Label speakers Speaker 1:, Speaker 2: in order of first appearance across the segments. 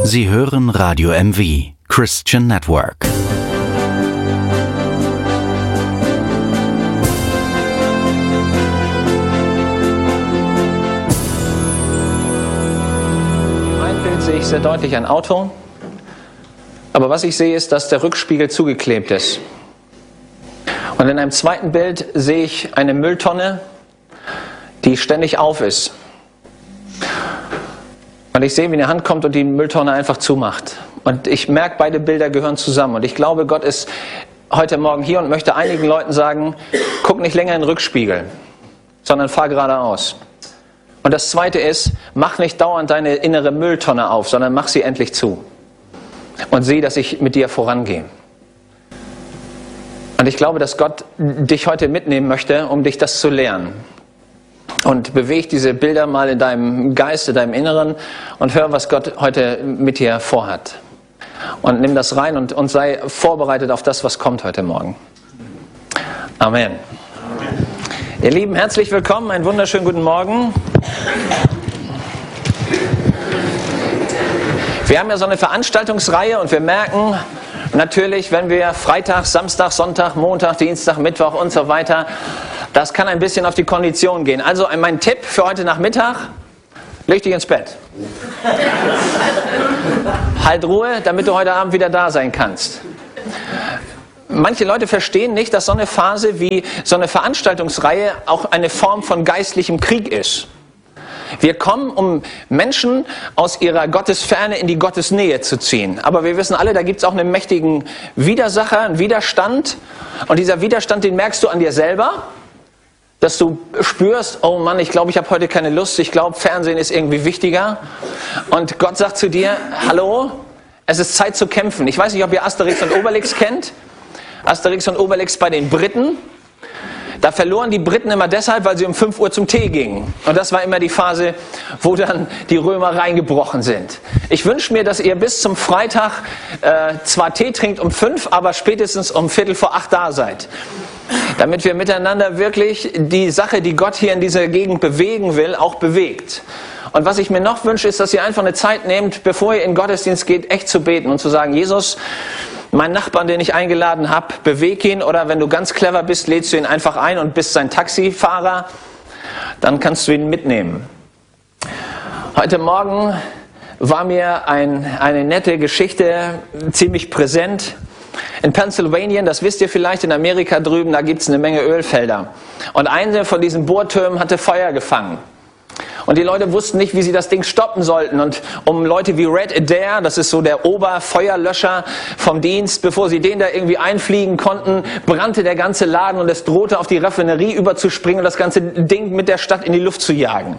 Speaker 1: Sie hören Radio MV, Christian Network.
Speaker 2: Ein Bild sehe ich sehr deutlich, ein Auto. Aber was ich sehe, ist, dass der Rückspiegel zugeklebt ist. Und in einem zweiten Bild sehe ich eine Mülltonne, die ständig auf ist. Und ich sehe, wie eine Hand kommt und die Mülltonne einfach zumacht. Und ich merke, beide Bilder gehören zusammen. Und ich glaube, Gott ist heute Morgen hier und möchte einigen Leuten sagen, guck nicht länger in den Rückspiegel, sondern fahr geradeaus. Und das Zweite ist, mach nicht dauernd deine innere Mülltonne auf, sondern mach sie endlich zu. Und sieh, dass ich mit dir vorangehe. Und ich glaube, dass Gott dich heute mitnehmen möchte, um dich das zu lernen. Und beweg diese Bilder mal in deinem Geist, in deinem Inneren und hör, was Gott heute mit dir vorhat. Und nimm das rein und sei vorbereitet auf das, was kommt heute Morgen. Amen. Ihr Lieben, herzlich willkommen, einen wunderschönen guten Morgen. Wir haben ja so eine Veranstaltungsreihe und wir merken natürlich, wenn wir Freitag, Samstag, Sonntag, Montag, Dienstag, Mittwoch und so weiter, das kann ein bisschen auf die Kondition gehen. Also mein Tipp für heute Nachmittag, leg dich ins Bett. Halt Ruhe, damit du heute Abend wieder da sein kannst. Manche Leute verstehen nicht, dass so eine Phase wie so eine Veranstaltungsreihe auch eine Form von geistlichem Krieg ist. Wir kommen, um Menschen aus ihrer Gottesferne in die Gottesnähe zu ziehen. Aber wir wissen alle, da gibt es auch einen mächtigen Widersacher, einen Widerstand. Und dieser Widerstand, den merkst du an dir selber, dass du spürst, oh Mann, ich glaube, ich habe heute keine Lust. Ich glaube, Fernsehen ist irgendwie wichtiger. Und Gott sagt zu dir, hallo, es ist Zeit zu kämpfen. Ich weiß nicht, ob ihr Asterix und Obelix kennt. Asterix und Obelix bei den Briten. Da verloren die Briten immer deshalb, weil sie um 5 Uhr zum Tee gingen. Und das war immer die Phase, wo dann die Römer reingebrochen sind. Ich wünsche mir, dass ihr bis zum Freitag zwar Tee trinkt um 5, aber spätestens um 7:45 da seid. Damit wir miteinander wirklich die Sache, die Gott hier in dieser Gegend bewegen will, auch bewegt. Und was ich mir noch wünsche, ist, dass ihr einfach eine Zeit nehmt, bevor ihr in den Gottesdienst geht, echt zu beten und zu sagen, Jesus, meinen Nachbarn, den ich eingeladen habe, beweg ihn, oder wenn du ganz clever bist, lädst du ihn einfach ein und bist sein Taxifahrer, dann kannst du ihn mitnehmen. Heute Morgen war mir eine nette Geschichte ziemlich präsent. In Pennsylvania, das wisst ihr vielleicht, in Amerika drüben, da gibt es eine Menge Ölfelder. Und eine von diesen Bohrtürmen hatte Feuer gefangen. Und die Leute wussten nicht, wie sie das Ding stoppen sollten. Und um Leute wie Red Adair, das ist so der Oberfeuerlöscher vom Dienst, bevor sie den da irgendwie einfliegen konnten, brannte der ganze Laden und es drohte auf die Raffinerie überzuspringen und das ganze Ding mit der Stadt in die Luft zu jagen.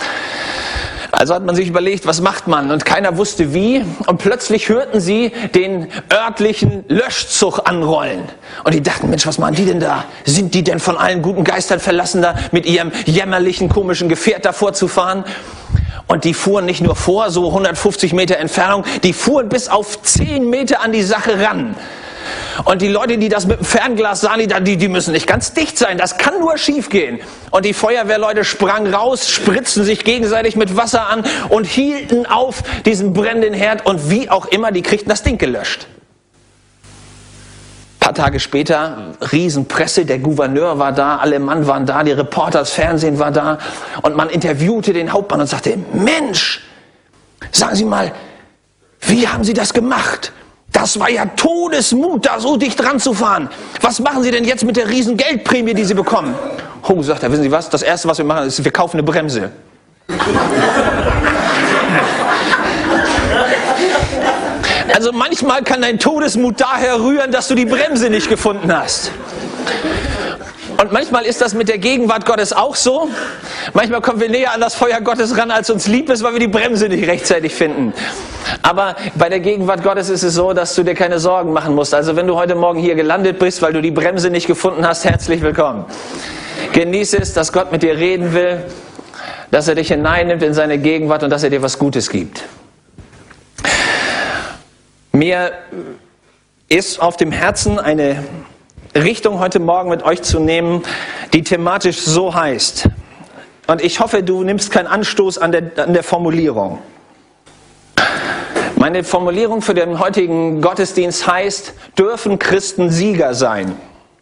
Speaker 2: Also hat man sich überlegt, was macht man? Und keiner wusste wie. Und plötzlich hörten sie den örtlichen Löschzug anrollen. Und die dachten, Mensch, was machen die denn da? Sind die denn von allen guten Geistern verlassen, da mit ihrem jämmerlichen, komischen Gefährt davor zu fahren? Und die fuhren nicht nur vor, so 150 Meter Entfernung, die fuhren bis auf 10 Meter an die Sache ran. Und die Leute, die das mit dem Fernglas sahen, die müssen nicht ganz dicht sein, das kann nur schief gehen. Und die Feuerwehrleute sprangen raus, spritzten sich gegenseitig mit Wasser an und hielten auf diesen brennenden Herd und wie auch immer, die kriegten das Ding gelöscht. Ein paar Tage später, Riesenpresse, der Gouverneur war da, alle Mann waren da, die Reporter, das Fernsehen war da und man interviewte den Hauptmann und sagte, Mensch, sagen Sie mal, wie haben Sie das gemacht? Das war ja Todesmut, da so dicht dran zu fahren. Was machen Sie denn jetzt mit der riesen Geldprämie, die Sie bekommen? Oh, sagt er, wissen Sie was? Das Erste, was wir machen, ist, wir kaufen eine Bremse. Also manchmal kann dein Todesmut daher rühren, dass du die Bremse nicht gefunden hast. Und manchmal ist das mit der Gegenwart Gottes auch so. Manchmal kommen wir näher an das Feuer Gottes ran, als uns lieb ist, weil wir die Bremse nicht rechtzeitig finden. Aber bei der Gegenwart Gottes ist es so, dass du dir keine Sorgen machen musst. Also wenn du heute Morgen hier gelandet bist, weil du die Bremse nicht gefunden hast, herzlich willkommen. Genieße es, dass Gott mit dir reden will, dass er dich hineinnimmt in seine Gegenwart und dass er dir was Gutes gibt. Mir ist auf dem Herzen eine Richtung heute Morgen mit euch zu nehmen, die thematisch so heißt. Und ich hoffe, du nimmst keinen Anstoß an der Formulierung. Meine Formulierung für den heutigen Gottesdienst heißt, dürfen Christen Sieger sein?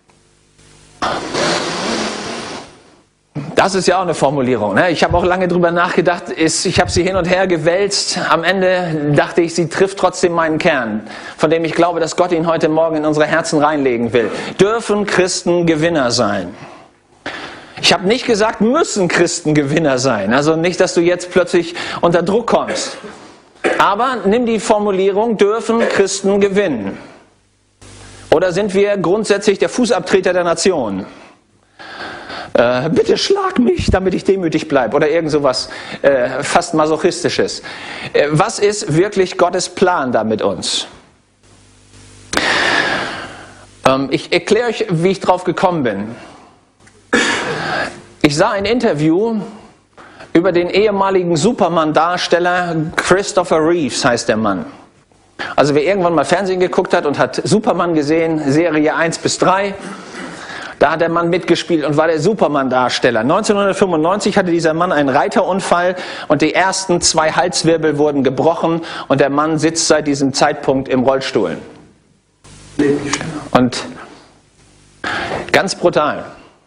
Speaker 2: Das ist ja auch eine Formulierung. Ne? Ich habe auch lange drüber nachgedacht, ich habe sie hin und her gewälzt. Am Ende dachte ich, sie trifft trotzdem meinen Kern, von dem ich glaube, dass Gott ihn heute Morgen in unsere Herzen reinlegen will. Dürfen Christen Gewinner sein? Ich habe nicht gesagt, müssen Christen Gewinner sein. Also nicht, dass du jetzt plötzlich unter Druck kommst. Aber nimm die Formulierung, dürfen Christen gewinnen? Oder sind wir grundsätzlich der Fußabtreter der Nation? Bitte schlag mich, damit ich demütig bleibe. Oder irgend sowas fast Masochistisches. Was ist wirklich Gottes Plan da mit uns? Ich erkläre euch, wie ich drauf gekommen bin. Ich sah ein Interview über den ehemaligen Superman-Darsteller Christopher Reeves, heißt der Mann. Also wer irgendwann mal Fernsehen geguckt hat und hat Superman gesehen, Serie 1 bis 3, da hat der Mann mitgespielt und war der Superman-Darsteller. 1995 hatte dieser Mann einen Reiterunfall und die ersten 2 Halswirbel wurden gebrochen und der Mann sitzt seit diesem Zeitpunkt im Rollstuhl. Und ganz brutal.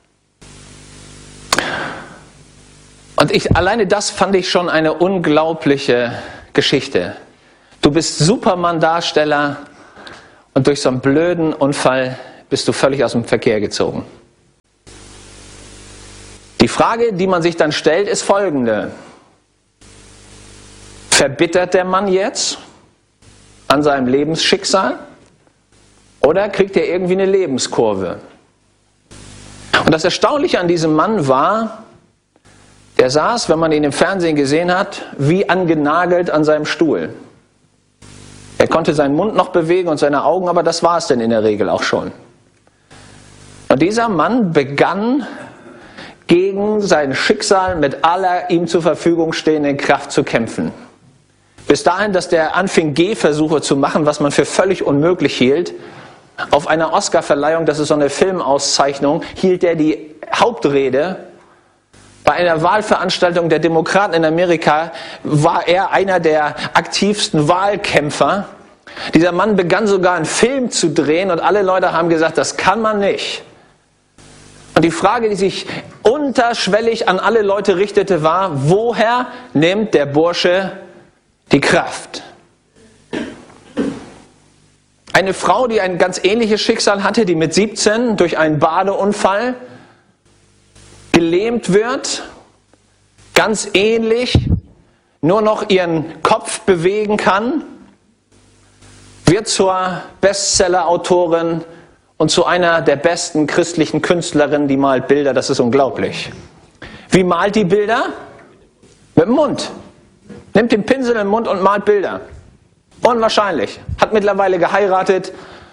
Speaker 2: Und alleine das fand ich schon eine unglaubliche Geschichte. Du bist Superman-Darsteller und durch so einen blöden Unfall bist du völlig aus dem Verkehr gezogen. Die Frage, die man sich dann stellt, ist folgende. Verbittert der Mann jetzt an seinem Lebensschicksal oder kriegt er irgendwie eine Lebenskurve? Und das Erstaunliche an diesem Mann war, der saß, wenn man ihn im Fernsehen gesehen hat, wie angenagelt an seinem Stuhl. Er konnte seinen Mund noch bewegen und seine Augen, aber das war es denn in der Regel auch schon. Und dieser Mann begann, gegen sein Schicksal mit aller ihm zur Verfügung stehenden Kraft zu kämpfen. Bis dahin, dass der anfing, Gehversuche zu machen, was man für völlig unmöglich hielt. Auf einer Oscarverleihung, das ist so eine Filmauszeichnung, hielt er die Hauptrede. Bei einer Wahlveranstaltung der Demokraten in Amerika war er einer der aktivsten Wahlkämpfer. Dieser Mann begann sogar einen Film zu drehen und alle Leute haben gesagt, das kann man nicht. Und die Frage, die sich unterschwellig an alle Leute richtete, war, woher nimmt der Bursche die Kraft? Eine Frau, die ein ganz ähnliches Schicksal hatte, die mit 17 durch einen Badeunfall gelähmt wird, ganz ähnlich, nur noch ihren Kopf bewegen kann, wird zur Bestseller-Autorin und zu einer der besten christlichen Künstlerinnen, die malt Bilder, das ist unglaublich. Wie malt die Bilder? Mit dem Mund. Nimmt den Pinsel im Mund und malt Bilder. Unwahrscheinlich. Hat mittlerweile geheiratet,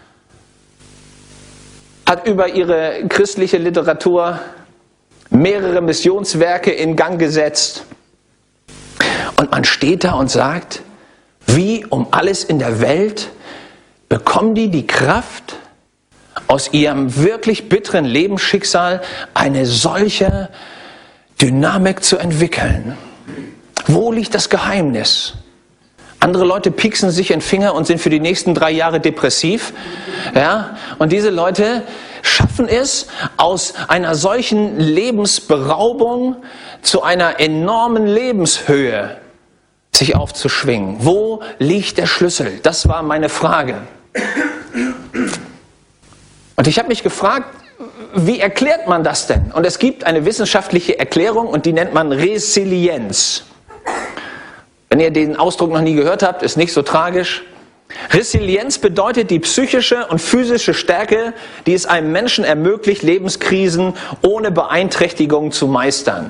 Speaker 2: hat über ihre christliche Literatur mehrere Missionswerke in Gang gesetzt. Und man steht da und sagt, wie um alles in der Welt bekommen die Kraft, aus ihrem wirklich bitteren Lebensschicksal eine solche Dynamik zu entwickeln. Wo liegt das Geheimnis? Andere Leute pieksen sich in den Finger und sind für die nächsten 3 Jahre depressiv. Ja? Und diese Leute schaffen es, aus einer solchen Lebensberaubung zu einer enormen Lebenshöhe sich aufzuschwingen. Wo liegt der Schlüssel? Das war meine Frage. Und ich habe mich gefragt, wie erklärt man das denn? Und es gibt eine wissenschaftliche Erklärung und die nennt man Resilienz. Wenn ihr den Ausdruck noch nie gehört habt, ist nicht so tragisch. Resilienz bedeutet die psychische und physische Stärke, die es einem Menschen ermöglicht, Lebenskrisen ohne Beeinträchtigung zu meistern.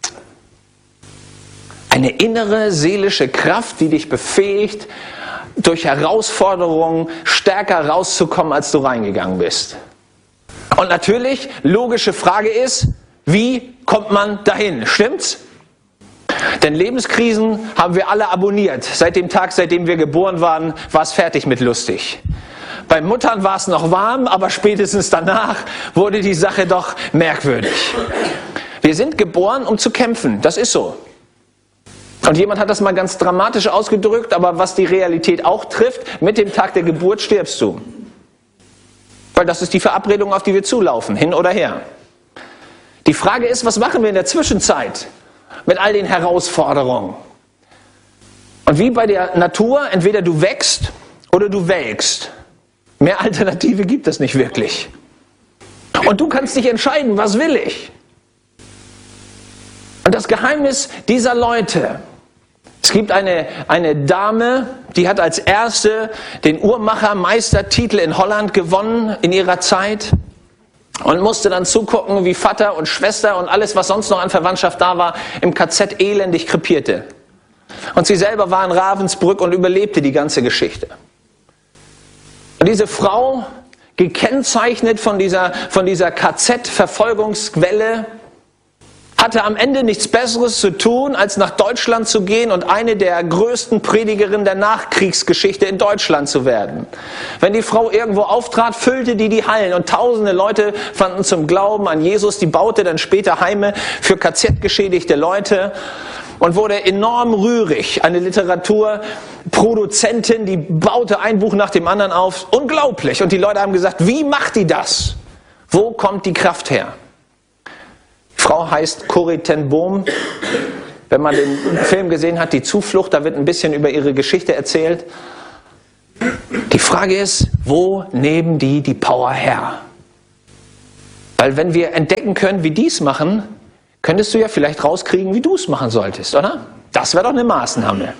Speaker 2: Eine innere seelische Kraft, die dich befähigt, durch Herausforderungen stärker rauszukommen, als du reingegangen bist. Und natürlich, logische Frage ist, wie kommt man dahin? Stimmt's? Denn Lebenskrisen haben wir alle abonniert. Seit dem Tag, seitdem wir geboren waren, war es fertig mit lustig. Bei Muttern war es noch warm, aber spätestens danach wurde die Sache doch merkwürdig. Wir sind geboren, um zu kämpfen. Das ist so. Und jemand hat das mal ganz dramatisch ausgedrückt, aber was die Realität auch trifft, mit dem Tag der Geburt stirbst du. Weil das ist die Verabredung, auf die wir zulaufen, hin oder her. Die Frage ist, was machen wir in der Zwischenzeit mit all den Herausforderungen? Und wie bei der Natur, entweder du wächst oder du welkst. Mehr Alternative gibt es nicht wirklich. Und du kannst dich entscheiden, was will ich? Und das Geheimnis dieser Leute: Es gibt eine Dame, die hat als erste den Uhrmachermeistertitel in Holland gewonnen in ihrer Zeit und musste dann zugucken, wie Vater und Schwester und alles, was sonst noch an Verwandtschaft da war, im KZ elendig krepierte. Und sie selber war in Ravensbrück und überlebte die ganze Geschichte. Und diese Frau, gekennzeichnet von dieser KZ-Verfolgungswelle, hatte am Ende nichts Besseres zu tun, als nach Deutschland zu gehen und eine der größten Predigerinnen der Nachkriegsgeschichte in Deutschland zu werden. Wenn die Frau irgendwo auftrat, füllte die Hallen und tausende Leute fanden zum Glauben an Jesus. Die baute dann später Heime für KZ-geschädigte Leute und wurde enorm rührig. Eine Literaturproduzentin, die baute ein Buch nach dem anderen auf. Unglaublich. Und die Leute haben gesagt, wie macht die das? Wo kommt die Kraft her? Die Frau heißt Corrie ten Boom. Wenn man den Film gesehen hat, Die Zuflucht, da wird ein bisschen über ihre Geschichte erzählt. Die Frage ist, wo nehmen die Power her? Weil wenn wir entdecken können, wie die es machen, könntest du ja vielleicht rauskriegen, wie du es machen solltest, oder? Das wäre doch eine Maßnahme.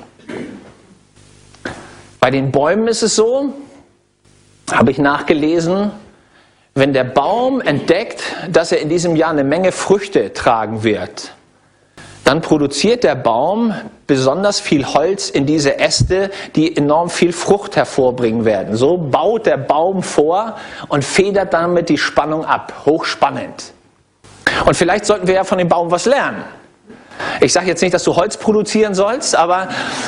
Speaker 2: Bei den Bäumen ist es so, habe ich nachgelesen, wenn der Baum entdeckt, dass er in diesem Jahr eine Menge Früchte tragen wird, dann produziert der Baum besonders viel Holz in diese Äste, die enorm viel Frucht hervorbringen werden. So baut der Baum vor und federt damit die Spannung ab. Hochspannend. Und vielleicht sollten wir ja von dem Baum was lernen. Ich sage jetzt nicht, dass du Holz produzieren sollst, aber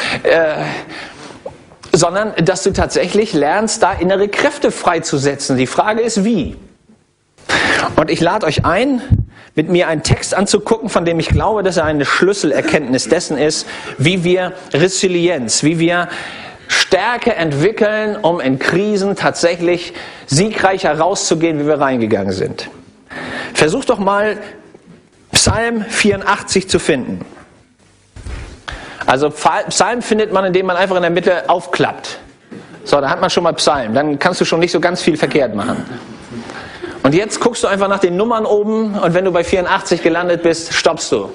Speaker 2: sondern dass du tatsächlich lernst, da innere Kräfte freizusetzen. Die Frage ist, wie? Und ich lade euch ein, mit mir einen Text anzugucken, von dem ich glaube, dass er eine Schlüsselerkenntnis dessen ist, wie wir Resilienz, wie wir Stärke entwickeln, um in Krisen tatsächlich siegreich herauszugehen, wie wir reingegangen sind. Versuch doch mal, Psalm 84 zu finden. Also Psalm findet man, indem man einfach in der Mitte aufklappt. So, da hat man schon mal Psalm. Dann kannst du schon nicht so ganz viel verkehrt machen. Und jetzt guckst du einfach nach den Nummern oben und wenn du bei 84 gelandet bist, stoppst du.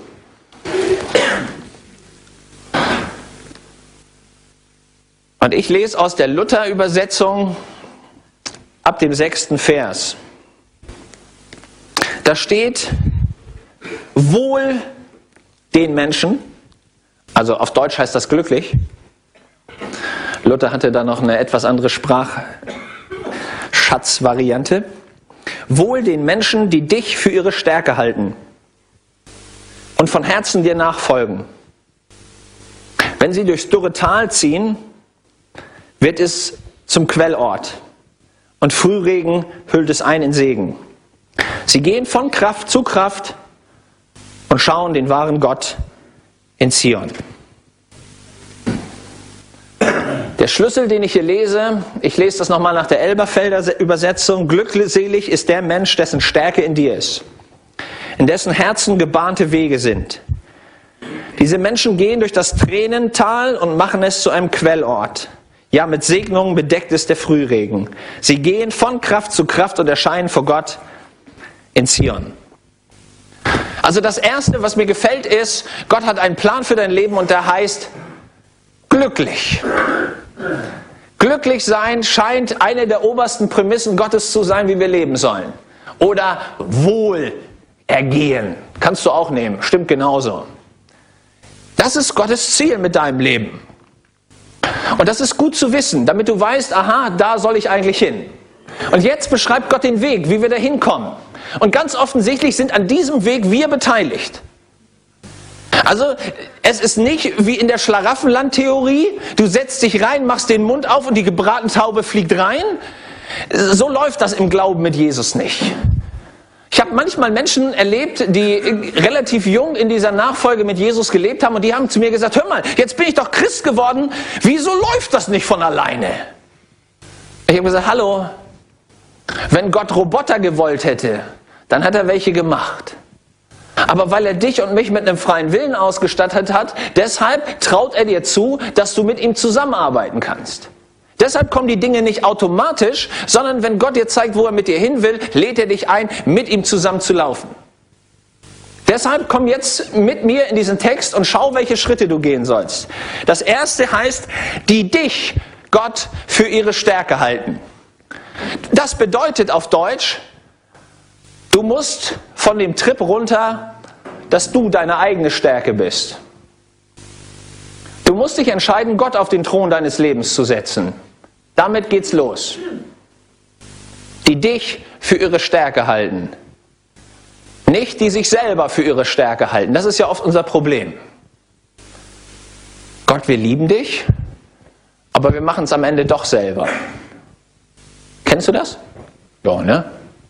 Speaker 2: Und ich lese aus der Luther-Übersetzung ab dem 6. Vers. Da steht, wohl den Menschen, also auf Deutsch heißt das glücklich. Luther hatte da noch eine etwas andere Sprachschatzvariante. Wohl den Menschen, die dich für ihre Stärke halten und von Herzen dir nachfolgen. Wenn sie durchs dürre Tal ziehen, wird es zum Quellort und Frühregen hüllt es ein in Segen. Sie gehen von Kraft zu Kraft und schauen den wahren Gott in Zion. Der Schlüssel, den ich hier lese, ich lese das nochmal nach der Elberfelder Übersetzung. Glückselig ist der Mensch, dessen Stärke in dir ist, in dessen Herzen gebahnte Wege sind. Diese Menschen gehen durch das Tränental und machen es zu einem Quellort. Ja, mit Segnungen bedeckt ist der Frühregen. Sie gehen von Kraft zu Kraft und erscheinen vor Gott in Zion. Also das Erste, was mir gefällt, ist, Gott hat einen Plan für dein Leben und der heißt glücklich. Glücklich sein scheint eine der obersten Prämissen Gottes zu sein, wie wir leben sollen. Oder Wohlergehen. Kannst du auch nehmen, stimmt genauso. Das ist Gottes Ziel mit deinem Leben. Und das ist gut zu wissen, damit du weißt, aha, da soll ich eigentlich hin. Und jetzt beschreibt Gott den Weg, wie wir da hinkommen. Und ganz offensichtlich sind an diesem Weg wir beteiligt. Also es ist nicht wie in der Schlaraffenland-Theorie, du setzt dich rein, machst den Mund auf und die gebratene Taube fliegt rein. So läuft das im Glauben mit Jesus nicht. Ich habe manchmal Menschen erlebt, die relativ jung in dieser Nachfolge mit Jesus gelebt haben und die haben zu mir gesagt, hör mal, jetzt bin ich doch Christ geworden, wieso läuft das nicht von alleine? Ich habe gesagt, hallo, wenn Gott Roboter gewollt hätte, dann hat er welche gemacht. Aber weil er dich und mich mit einem freien Willen ausgestattet hat, deshalb traut er dir zu, dass du mit ihm zusammenarbeiten kannst. Deshalb kommen die Dinge nicht automatisch, sondern wenn Gott dir zeigt, wo er mit dir hin will, lädt er dich ein, mit ihm zusammen zu laufen. Deshalb komm jetzt mit mir in diesen Text und schau, welche Schritte du gehen sollst. Das erste heißt, die dich, Gott, für ihre Stärke halten. Das bedeutet auf Deutsch, du musst von dem Trip runter, dass du deine eigene Stärke bist. Du musst dich entscheiden, Gott auf den Thron deines Lebens zu setzen. Damit geht's los. Die dich für ihre Stärke halten. Nicht die sich selber für ihre Stärke halten. Das ist ja oft unser Problem. Gott, wir lieben dich, aber wir machen es am Ende doch selber. Kennst du das? Ja, ne?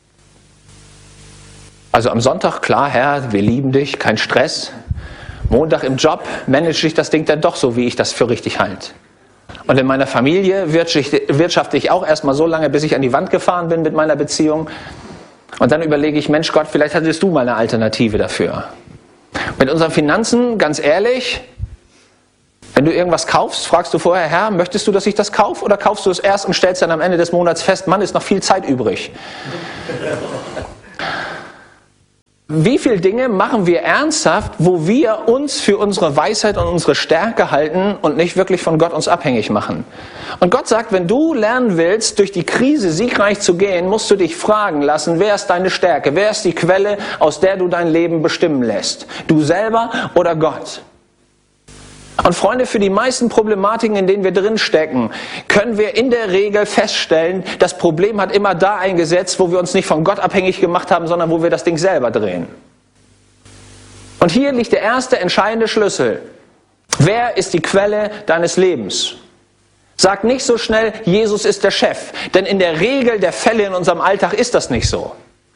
Speaker 2: Also am Sonntag, klar, Herr, wir lieben dich, kein Stress. Montag im Job manage ich das Ding dann doch so, wie ich das für richtig halte. Und in meiner Familie wirtschafte ich auch erstmal so lange, bis ich an die Wand gefahren bin mit meiner Beziehung. Und dann überlege ich, Mensch Gott, vielleicht hattest du mal eine Alternative dafür. Mit unseren Finanzen, ganz ehrlich, wenn du irgendwas kaufst, fragst du vorher, Herr, möchtest du, dass ich das kaufe? Oder kaufst du es erst und stellst dann am Ende des Monats fest, Mann, ist noch viel Zeit übrig. Wie viele Dinge machen wir ernsthaft, wo wir uns für unsere Weisheit und unsere Stärke halten und nicht wirklich von Gott uns abhängig machen? Und Gott sagt, wenn du lernen willst, durch die Krise siegreich zu gehen, musst du dich fragen lassen, wer ist deine Stärke? Wer ist die Quelle, aus der du dein Leben bestimmen lässt? Du selber oder Gott? Und Freunde, für die meisten Problematiken, in denen wir drinstecken, können wir in der Regel feststellen, das Problem hat immer da eingesetzt, wo wir uns nicht von Gott abhängig gemacht haben, sondern wo wir das Ding selber drehen. Und hier liegt der erste entscheidende Schlüssel. Wer ist die Quelle deines Lebens? Sag nicht so schnell, Jesus ist der Chef, denn in der Regel der Fälle in unserem Alltag ist das nicht so.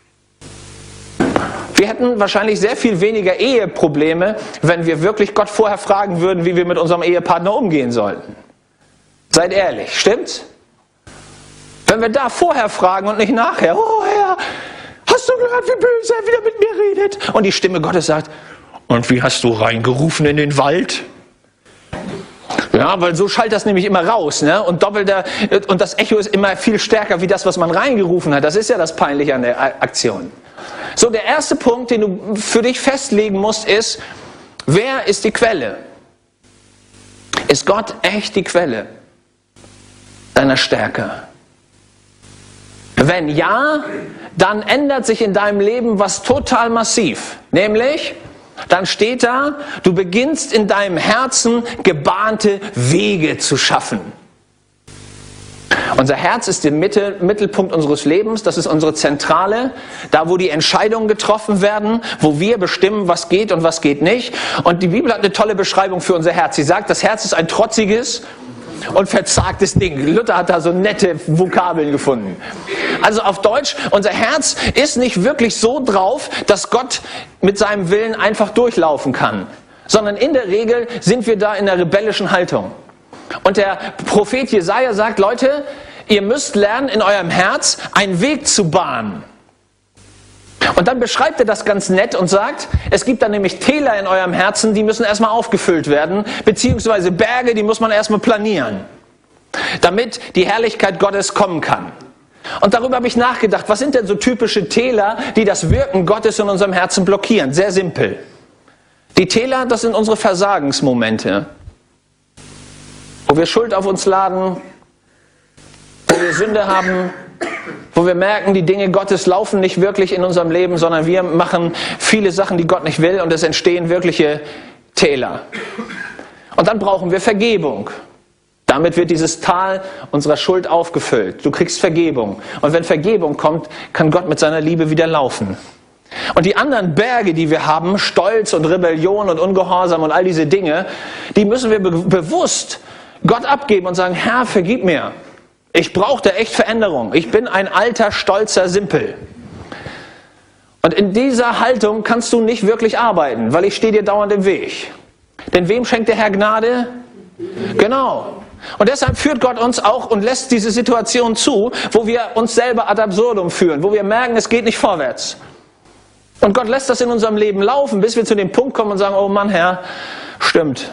Speaker 2: Wir hätten wahrscheinlich sehr viel weniger Eheprobleme, wenn wir wirklich Gott vorher fragen würden, wie wir mit unserem Ehepartner umgehen sollten. Seid ehrlich, stimmt's? Wenn wir da vorher fragen und nicht nachher, oh Herr, hast du gehört, wie böse er wieder mit mir redet? Und die Stimme Gottes sagt, und wie hast du reingerufen in den Wald? Ja, weil so schallt das nämlich immer raus, ne? Und das Echo ist immer viel stärker wie das, was man reingerufen hat. Das ist ja das Peinliche an der Aktion. So, der erste Punkt, den du für dich festlegen musst, ist, wer ist die Quelle? Ist Gott echt die Quelle deiner Stärke? Wenn ja, dann ändert sich in deinem Leben was total massiv. Nämlich, dann steht da, du beginnst in deinem Herzen gebahnte Wege zu schaffen. Unser Herz ist der Mittelpunkt unseres Lebens, das ist unsere Zentrale, da wo die Entscheidungen getroffen werden, wo wir bestimmen, was geht und was geht nicht. Und die Bibel hat eine tolle Beschreibung für unser Herz. Sie sagt, das Herz ist ein trotziges und verzagtes Ding. Luther hat da so nette Vokabeln gefunden. Also auf Deutsch, unser Herz ist nicht wirklich so drauf, dass Gott mit seinem Willen einfach durchlaufen kann, sondern in der Regel sind wir da in einer rebellischen Haltung. Und der Prophet Jesaja sagt, Leute, ihr müsst lernen, in eurem Herz einen Weg zu bahnen. Und dann beschreibt er das ganz nett und sagt, es gibt da nämlich Täler in eurem Herzen, die müssen erstmal aufgefüllt werden, beziehungsweise Berge, die muss man erstmal planieren, damit die Herrlichkeit Gottes kommen kann. Und darüber habe ich nachgedacht, was sind denn so typische Täler, die das Wirken Gottes in unserem Herzen blockieren? Sehr simpel. Die Täler, das sind unsere Versagensmomente, wo wir Schuld auf uns laden, wo wir Sünde haben, wo wir merken, die Dinge Gottes laufen nicht wirklich in unserem Leben, sondern wir machen viele Sachen, die Gott nicht will, und es entstehen wirkliche Täler. Und dann brauchen wir Vergebung. Damit wird dieses Tal unserer Schuld aufgefüllt. Du kriegst Vergebung. Und wenn Vergebung kommt, kann Gott mit seiner Liebe wieder laufen. Und die anderen Berge, die wir haben, Stolz und Rebellion und Ungehorsam und all diese Dinge, die müssen wir bewusst Gott abgeben und sagen, Herr, vergib mir. Ich brauche da echt Veränderung. Ich bin ein alter, stolzer Simpel. Und in dieser Haltung kannst du nicht wirklich arbeiten, weil ich stehe dir dauernd im Weg. Denn wem schenkt der Herr Gnade? Genau. Und deshalb führt Gott uns auch und lässt diese Situation zu, wo wir uns selber ad absurdum führen, wo wir merken, es geht nicht vorwärts. Und Gott lässt das in unserem Leben laufen, bis wir zu dem Punkt kommen und sagen, oh Mann, Herr, stimmt.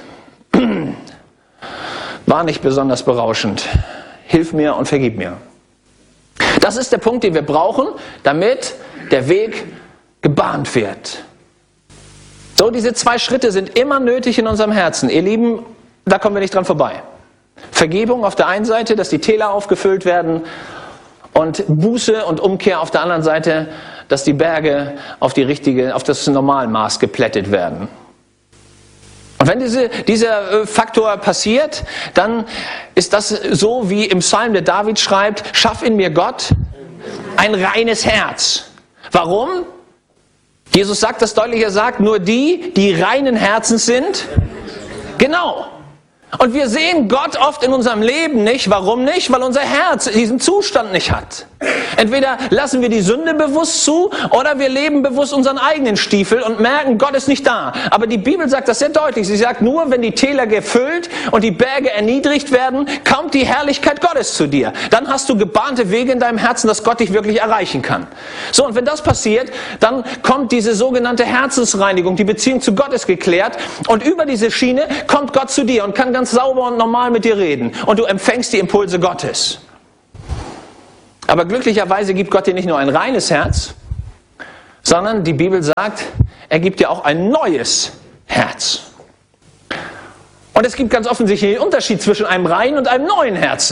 Speaker 2: War nicht besonders berauschend. Hilf mir und vergib mir. Das ist der Punkt, den wir brauchen, damit der Weg gebahnt wird. So, diese 2 Schritte sind immer nötig in unserem Herzen. Ihr Lieben, da kommen wir nicht dran vorbei. Vergebung auf der einen Seite, dass die Täler aufgefüllt werden, und Buße und Umkehr auf der anderen Seite, dass die Berge auf das Normalmaß geplättet werden. Und wenn dieser Faktor passiert, dann ist das so, wie im Psalm der David schreibt, schaff in mir Gott ein reines Herz. Warum? Jesus sagt das deutlich, er sagt, nur die reinen Herzens sind. Genau. Und wir sehen Gott oft in unserem Leben nicht. Warum nicht? Weil unser Herz diesen Zustand nicht hat. Entweder lassen wir die Sünde bewusst zu oder wir leben bewusst unseren eigenen Stiefel und merken, Gott ist nicht da. Aber die Bibel sagt das sehr deutlich. Sie sagt, nur wenn die Täler gefüllt und die Berge erniedrigt werden, kommt die Herrlichkeit Gottes zu dir. Dann hast du gebahnte Wege in deinem Herzen, dass Gott dich wirklich erreichen kann. So, und wenn das passiert, dann kommt diese sogenannte Herzensreinigung. Die Beziehung zu Gott ist geklärt und über diese Schiene kommt Gott zu dir und kann ganz sauber und normal mit dir reden. Und du empfängst die Impulse Gottes. Aber glücklicherweise gibt Gott dir nicht nur ein reines Herz, sondern die Bibel sagt, er gibt dir auch ein neues Herz. Und es gibt ganz offensichtlich einen Unterschied zwischen einem reinen und einem neuen Herzen.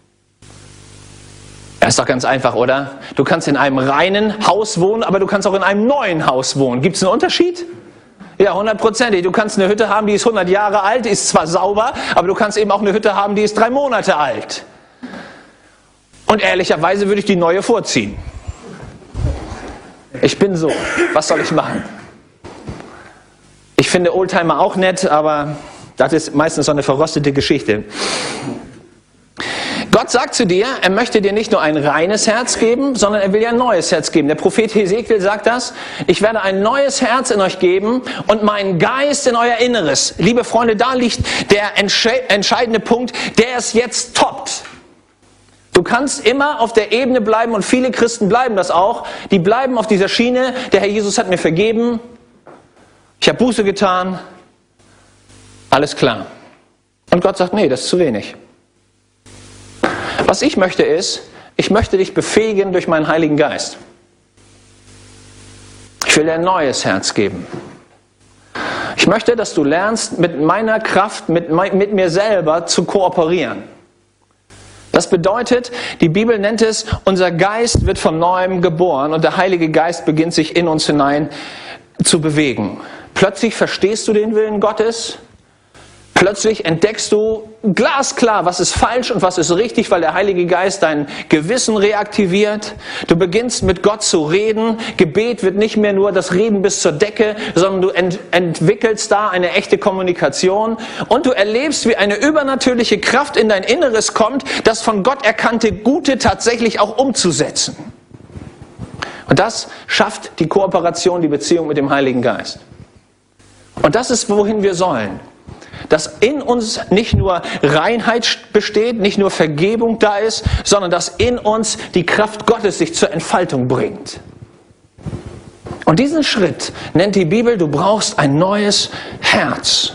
Speaker 2: Das ist doch ganz einfach, oder? Du kannst in einem reinen Haus wohnen, aber du kannst auch in einem neuen Haus wohnen. Gibt es einen Unterschied? Ja, 100%. Du kannst eine Hütte haben, die ist 100 Jahre alt, die ist zwar sauber, aber du kannst eben auch eine Hütte haben, die ist 3 Monate alt. Und ehrlicherweise würde ich die neue vorziehen. Ich bin so. Was soll ich machen? Ich finde Oldtimer auch nett, aber das ist meistens so eine verrostete Geschichte. Gott sagt zu dir, er möchte dir nicht nur ein reines Herz geben, sondern er will dir ein neues Herz geben. Der Prophet Hesekiel sagt das, ich werde ein neues Herz in euch geben und meinen Geist in euer Inneres. Liebe Freunde, da liegt der entscheidende Punkt, der es jetzt toppt. Du kannst immer auf der Ebene bleiben und viele Christen bleiben das auch. Die bleiben auf dieser Schiene, der Herr Jesus hat mir vergeben, ich habe Buße getan, alles klar. Und Gott sagt, nee, das ist zu wenig. Was ich möchte ist, ich möchte dich befähigen durch meinen Heiligen Geist. Ich will dir ein neues Herz geben. Ich möchte, dass du lernst, mit meiner Kraft, mit mir selber zu kooperieren. Das bedeutet, die Bibel nennt es, unser Geist wird von Neuem geboren und der Heilige Geist beginnt sich in uns hinein zu bewegen. Plötzlich verstehst du den Willen Gottes. Plötzlich entdeckst du glasklar, was ist falsch und was ist richtig, weil der Heilige Geist dein Gewissen reaktiviert. Du beginnst mit Gott zu reden. Gebet wird nicht mehr nur das Reden bis zur Decke, sondern du entwickelst da eine echte Kommunikation. Und du erlebst, wie eine übernatürliche Kraft in dein Inneres kommt, das von Gott erkannte Gute tatsächlich auch umzusetzen. Und das schafft die Kooperation, die Beziehung mit dem Heiligen Geist. Und das ist, wohin wir sollen. Dass in uns nicht nur Reinheit besteht, nicht nur Vergebung da ist, sondern dass in uns die Kraft Gottes sich zur Entfaltung bringt. Und diesen Schritt nennt die Bibel, du brauchst ein neues Herz.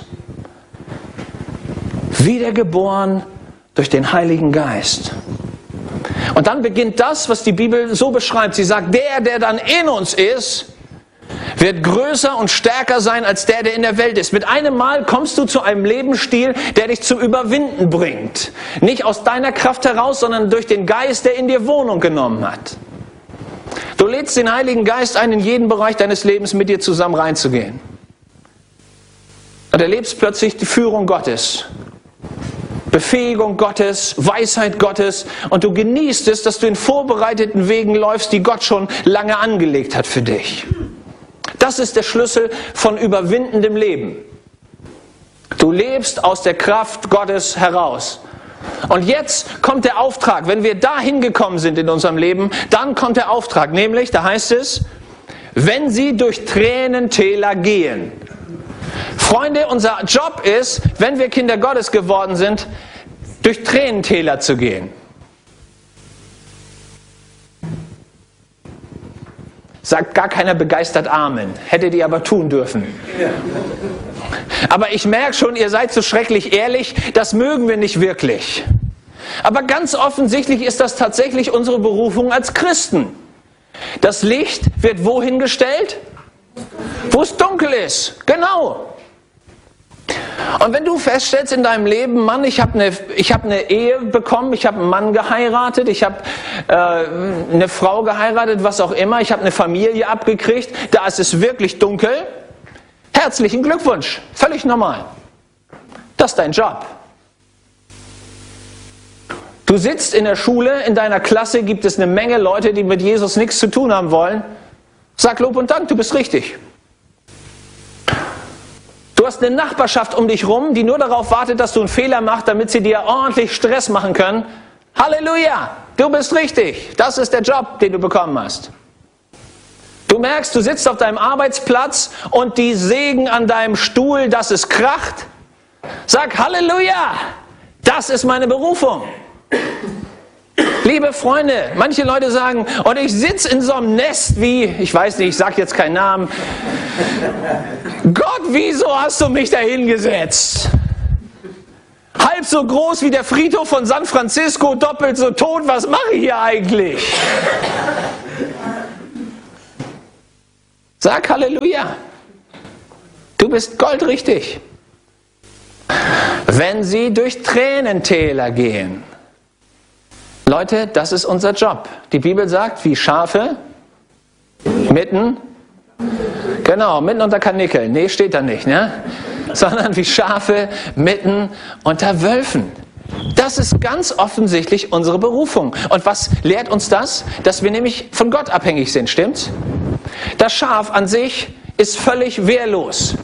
Speaker 2: Wiedergeboren durch den Heiligen Geist. Und dann beginnt das, was die Bibel so beschreibt. Sie sagt, der dann in uns ist, wird größer und stärker sein als der in der Welt ist. Mit einem Mal kommst du zu einem Lebensstil, der dich zum Überwinden bringt. Nicht aus deiner Kraft heraus, sondern durch den Geist, der in dir Wohnung genommen hat. Du lädst den Heiligen Geist ein, in jeden Bereich deines Lebens mit dir zusammen reinzugehen. Und erlebst plötzlich die Führung Gottes. Befähigung Gottes, Weisheit Gottes. Und du genießt es, dass du in vorbereiteten Wegen läufst, die Gott schon lange angelegt hat für dich. Das ist der Schlüssel von überwindendem Leben. Du lebst aus der Kraft Gottes heraus. Und jetzt kommt der Auftrag. Wenn wir da hingekommen sind in unserem Leben, dann kommt der Auftrag. Nämlich, da heißt es, wenn sie durch Tränentäler gehen. Freunde, unser Job ist, wenn wir Kinder Gottes geworden sind, durch Tränentäler zu gehen. Sagt gar keiner begeistert Amen. Hättet ihr aber tun dürfen. Aber ich merke schon, ihr seid so schrecklich ehrlich, das mögen wir nicht wirklich. Aber ganz offensichtlich ist das tatsächlich unsere Berufung als Christen. Das Licht wird wohin gestellt? Wo es dunkel ist. Genau. Und wenn du feststellst in deinem Leben, Mann, ich habe eine Ehe bekommen, ich habe einen Mann geheiratet, ich habe eine Frau geheiratet, was auch immer, ich habe eine Familie abgekriegt, da ist es wirklich dunkel. Herzlichen Glückwunsch, völlig normal. Das ist dein Job. Du sitzt in der Schule, in deiner Klasse gibt es eine Menge Leute, die mit Jesus nichts zu tun haben wollen. Sag Lob und Dank, du bist richtig. Du hast eine Nachbarschaft um dich rum, die nur darauf wartet, dass du einen Fehler machst, damit sie dir ordentlich Stress machen können. Halleluja, du bist richtig. Das ist der Job, den du bekommen hast. Du merkst, du sitzt auf deinem Arbeitsplatz und die sägen an deinem Stuhl, dass es kracht. Sag Halleluja, das ist meine Berufung. Liebe Freunde, manche Leute sagen, und ich sitze in so einem Nest wie, ich weiß nicht, ich sage jetzt keinen Namen. Gott, wieso hast du mich da hingesetzt? Halb so groß wie der Friedhof von San Francisco, doppelt so tot, was mache ich hier eigentlich? Sag Halleluja, du bist goldrichtig. Wenn sie durch Tränentäler gehen. Leute, das ist unser Job. Die Bibel sagt, wie Schafe mitten unter Karnickeln. Nee, steht da nicht, ne? Sondern wie Schafe mitten unter Wölfen. Das ist ganz offensichtlich unsere Berufung. Und was lehrt uns das? Dass wir nämlich von Gott abhängig sind, stimmt's? Das Schaf an sich ist völlig wehrlos.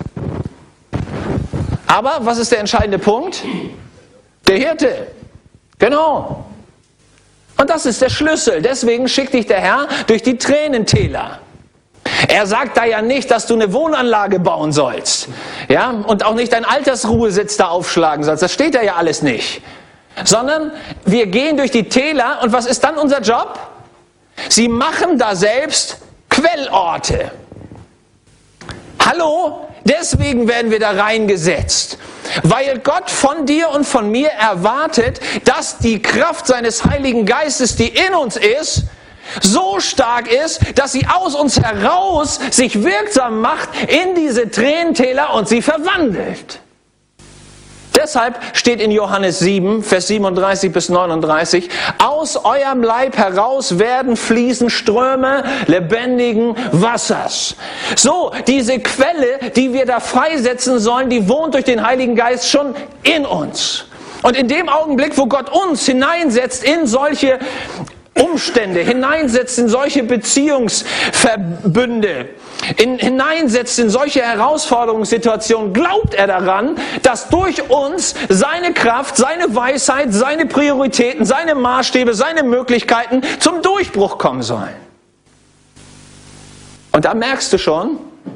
Speaker 2: Aber was ist der entscheidende Punkt? Der Hirte. Genau. Und das ist der Schlüssel. Deswegen schickt dich der Herr durch die Tränentäler. Er sagt da ja nicht, dass du eine Wohnanlage bauen sollst. Ja? Und auch nicht deinen Altersruhesitz da aufschlagen sollst. Das steht da ja alles nicht. Sondern wir gehen durch die Täler und was ist dann unser Job? Sie machen da selbst Quellorte. Hallo? Deswegen werden wir da reingesetzt. Weil Gott von dir und von mir erwartet, dass die Kraft seines Heiligen Geistes, die in uns ist, so stark ist, dass sie aus uns heraus sich wirksam macht in diese Tränentäler und sie verwandelt. Deshalb steht in Johannes 7, Vers 37 bis 39, aus eurem Leib heraus werden fließen Ströme lebendigen Wassers. So, diese Quelle, die wir da freisetzen sollen, die wohnt durch den Heiligen Geist schon in uns. Und in dem Augenblick, wo Gott uns hineinsetzt in solche Umstände, hineinsetzt in solche Beziehungsverbünde, hineinsetzt in solche Herausforderungssituationen, glaubt er daran, dass durch uns seine Kraft, seine Weisheit, seine Prioritäten, seine Maßstäbe, seine Möglichkeiten zum Durchbruch kommen sollen. Und da merkst du schon,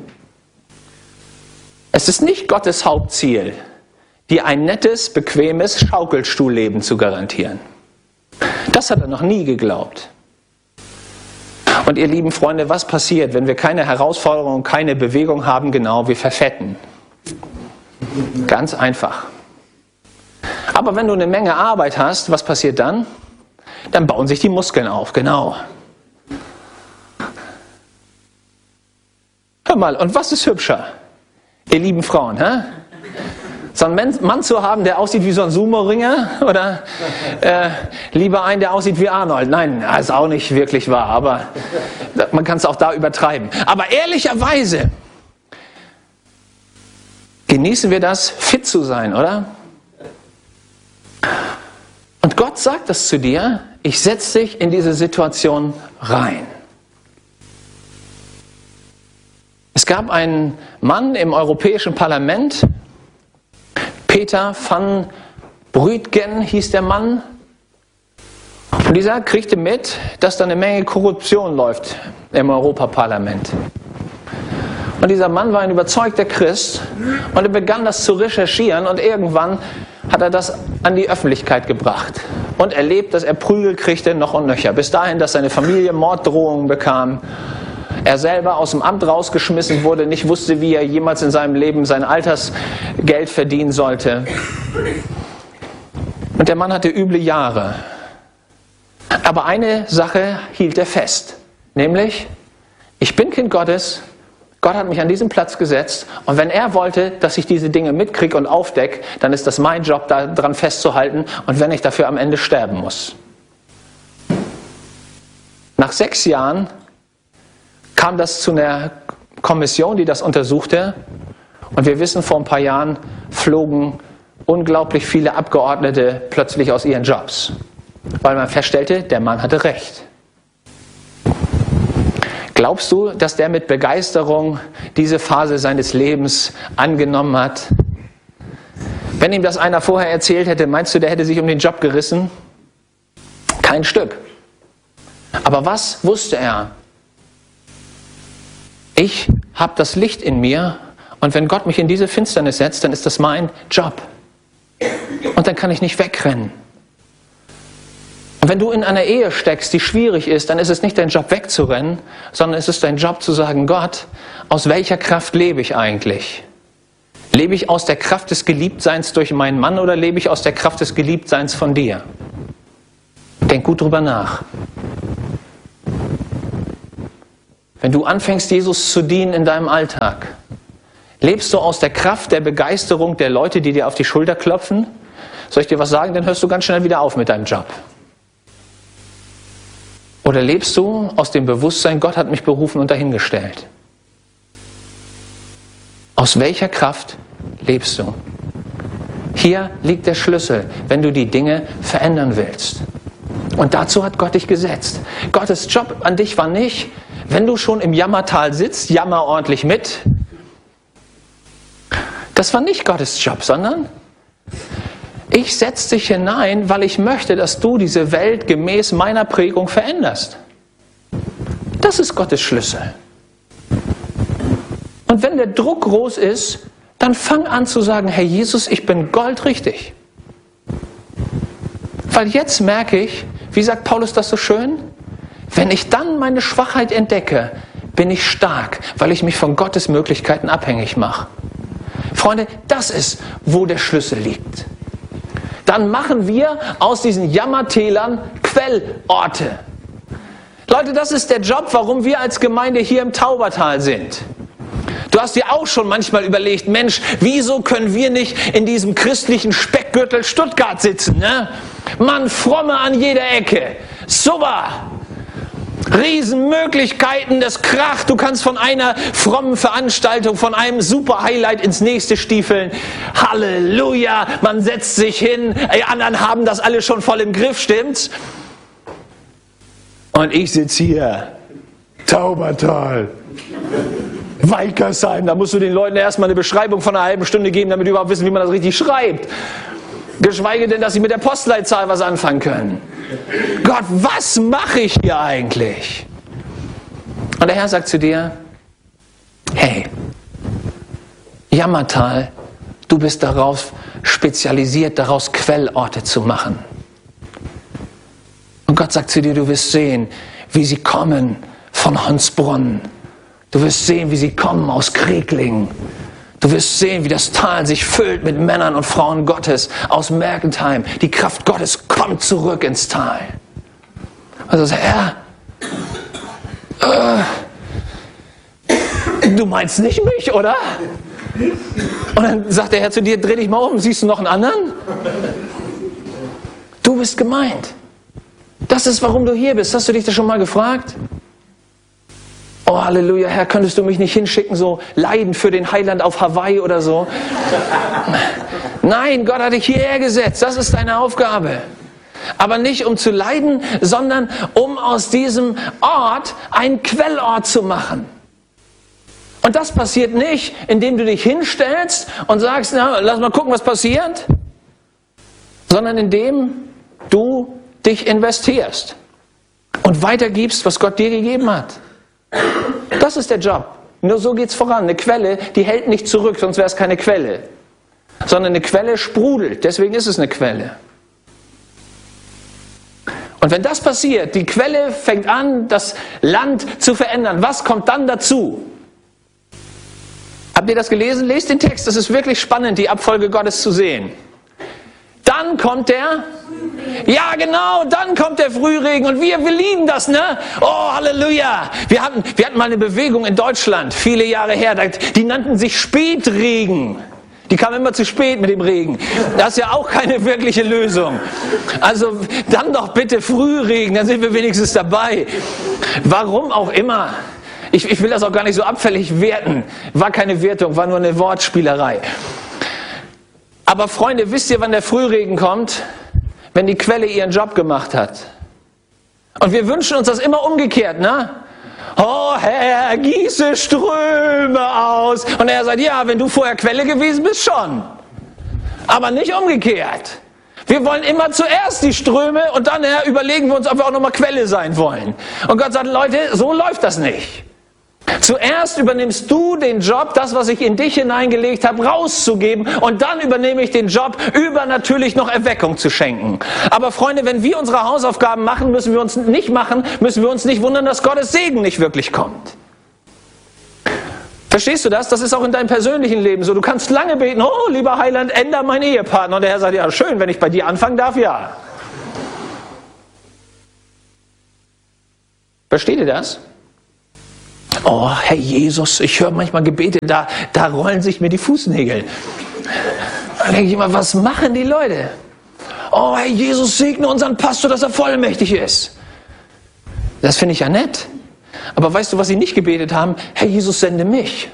Speaker 2: es ist nicht Gottes Hauptziel, dir ein nettes, bequemes Schaukelstuhlleben zu garantieren. Das hat er noch nie geglaubt. Und ihr lieben Freunde, was passiert, wenn wir keine Herausforderung, keine Bewegung haben? Genau, wir verfetten. Ganz einfach. Aber wenn du eine Menge Arbeit hast, was passiert dann? Dann bauen sich die Muskeln auf, genau. Hör mal, und was ist hübscher? Ihr lieben Frauen, hä? So einen Mann zu haben, der aussieht wie so ein Sumo-Ringer oder lieber einen, der aussieht wie Arnold. Nein, das ist auch nicht wirklich wahr, aber man kann es auch da übertreiben. Aber ehrlicherweise genießen wir das, fit zu sein, oder? Und Gott sagt das zu dir, ich setze dich in diese Situation rein. Es gab einen Mann im Europäischen Parlament, Peter van Bruytgen hieß der Mann. Und dieser kriegte mit, dass da eine Menge Korruption läuft im Europaparlament. Und dieser Mann war ein überzeugter Christ und er begann das zu recherchieren und irgendwann hat er das an die Öffentlichkeit gebracht und erlebt, dass er Prügel kriegte noch und nöcher. Bis dahin, dass seine Familie Morddrohungen bekam, er selber aus dem Amt rausgeschmissen wurde, nicht wusste, wie er jemals in seinem Leben sein Altersgeld verdienen sollte. Und der Mann hatte üble Jahre. Aber eine Sache hielt er fest, nämlich, ich bin Kind Gottes, Gott hat mich an diesen Platz gesetzt und wenn er wollte, dass ich diese Dinge mitkriege und aufdecke, dann ist das mein Job, daran festzuhalten und wenn ich dafür am Ende sterben muss. Nach 6 Jahren kam das zu einer Kommission, die das untersuchte und wir wissen, vor ein paar Jahren flogen unglaublich viele Abgeordnete plötzlich aus ihren Jobs, weil man feststellte, der Mann hatte recht. Glaubst du, dass der mit Begeisterung diese Phase seines Lebens angenommen hat? Wenn ihm das einer vorher erzählt hätte, meinst du, der hätte sich um den Job gerissen? Kein Stück. Aber was wusste er? Ich habe das Licht in mir und wenn Gott mich in diese Finsternis setzt, dann ist das mein Job. Und dann kann ich nicht wegrennen. Und wenn du in einer Ehe steckst, die schwierig ist, dann ist es nicht dein Job wegzurennen, sondern es ist dein Job zu sagen, Gott, aus welcher Kraft lebe ich eigentlich? Lebe ich aus der Kraft des Geliebtseins durch meinen Mann oder lebe ich aus der Kraft des Geliebtseins von dir? Denk gut drüber nach. Wenn du anfängst, Jesus zu dienen in deinem Alltag, lebst du aus der Kraft der Begeisterung der Leute, die dir auf die Schulter klopfen? Soll ich dir was sagen? Dann hörst du ganz schnell wieder auf mit deinem Job. Oder lebst du aus dem Bewusstsein, Gott hat mich berufen und dahingestellt? Aus welcher Kraft lebst du? Hier liegt der Schlüssel, wenn du die Dinge verändern willst. Und dazu hat Gott dich gesetzt. Gottes Job an dich war nicht, wenn du schon im Jammertal sitzt, jammer ordentlich mit. Das war nicht Gottes Job, sondern ich setze dich hinein, weil ich möchte, dass du diese Welt gemäß meiner Prägung veränderst. Das ist Gottes Schlüssel. Und wenn der Druck groß ist, dann fang an zu sagen, Herr Jesus, ich bin goldrichtig. Weil jetzt merke ich, wie sagt Paulus das so schön? Wenn ich dann meine Schwachheit entdecke, bin ich stark, weil ich mich von Gottes Möglichkeiten abhängig mache. Freunde, das ist, wo der Schlüssel liegt. Dann machen wir aus diesen Jammertälern Quellorte. Leute, das ist der Job, warum wir als Gemeinde hier im Taubertal sind. Du hast dir auch schon manchmal überlegt, Mensch, wieso können wir nicht in diesem christlichen Speckgürtel Stuttgart sitzen? Ne? Mann, Fromme an jeder Ecke. Super! Riesenmöglichkeiten, das kracht. Du kannst von einer frommen Veranstaltung, von einem super Highlight ins nächste stiefeln. Halleluja, man setzt sich hin. Die anderen haben das alle schon voll im Griff, stimmt's? Und ich sitze hier. Taubertal. Weikersheim. Da musst du den Leuten erstmal eine Beschreibung von einer halben Stunde geben, damit die überhaupt wissen, wie man das richtig schreibt. Geschweige denn, dass sie mit der Postleitzahl was anfangen können. Gott, was mache ich hier eigentlich? Und der Herr sagt zu dir, hey, Jammertal, du bist darauf spezialisiert, daraus Quellorte zu machen. Und Gott sagt zu dir, du wirst sehen, wie sie kommen von Honsbrunn. Du wirst sehen, wie sie kommen aus Kreglingen. Du wirst sehen, wie das Tal sich füllt mit Männern und Frauen Gottes aus Mergentheim. Die Kraft Gottes kommt zurück ins Tal. Also Herr, du meinst nicht mich, oder? Und dann sagt der Herr zu dir, dreh dich mal um, siehst du noch einen anderen? Du bist gemeint. Das ist, warum du hier bist. Hast du dich das schon mal gefragt? Oh, Halleluja, Herr, könntest du mich nicht hinschicken, so leiden für den Heiland auf Hawaii oder so? Nein, Gott hat dich hierher gesetzt, das ist deine Aufgabe. Aber nicht um zu leiden, sondern um aus diesem Ort einen Quellort zu machen. Und das passiert nicht, indem du dich hinstellst und sagst, na, lass mal gucken, was passiert, sondern indem du dich investierst und weitergibst, was Gott dir gegeben hat. Das ist der Job. Nur so geht's voran. Eine Quelle, die hält nicht zurück, sonst wäre es keine Quelle. Sondern eine Quelle sprudelt, deswegen ist es eine Quelle. Und wenn das passiert, die Quelle fängt an, das Land zu verändern, was kommt dann dazu? Habt ihr das gelesen? Lest den Text, das ist wirklich spannend, die Abfolge Gottes zu sehen. Dann kommt ja genau, dann kommt der Frühregen und wir lieben das, ne? Oh, Halleluja! Wir hatten mal eine Bewegung in Deutschland, viele Jahre her, die nannten sich Spätregen. Die kamen immer zu spät mit dem Regen. Das ist ja auch keine wirkliche Lösung. Also dann doch bitte Frühregen, dann sind wir wenigstens dabei. Warum auch immer. Ich will das auch gar nicht so abfällig werten. War keine Wertung, war nur eine Wortspielerei. Aber Freunde, wisst ihr, wann der Frühregen kommt? Wenn die Quelle ihren Job gemacht hat. Und wir wünschen uns das immer umgekehrt, ne? Oh Herr, gieße Ströme aus. Und er sagt, ja, wenn du vorher Quelle gewesen bist, schon. Aber nicht umgekehrt. Wir wollen immer zuerst die Ströme und dann überlegen wir uns, ob wir auch nochmal Quelle sein wollen. Und Gott sagt, Leute, so läuft das nicht. Zuerst übernimmst du den Job, das, was ich in dich hineingelegt habe, rauszugeben. Und dann übernehme ich den Job, übernatürlich noch Erweckung zu schenken. Aber Freunde, wenn wir unsere Hausaufgaben machen, müssen wir uns nicht wundern, dass Gottes Segen nicht wirklich kommt. Verstehst du das? Das ist auch in deinem persönlichen Leben so. Du kannst lange beten, oh, lieber Heiland, änder meinen Ehepartner. Und der Herr sagt, ja, schön, wenn ich bei dir anfangen darf, ja. Versteht ihr das? Oh, Herr Jesus, ich höre manchmal Gebete, da rollen sich mir die Fußnägel. Da denke ich immer, was machen die Leute? Oh, Herr Jesus, segne unseren Pastor, dass er vollmächtig ist. Das finde ich ja nett. Aber weißt du, was sie nicht gebetet haben? Herr Jesus, sende mich.